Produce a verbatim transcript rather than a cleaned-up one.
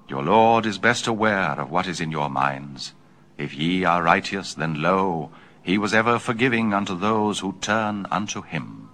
Your Lord is best aware of what is in your minds. If ye are righteous, then lo, he was ever forgiving unto those who turn unto him.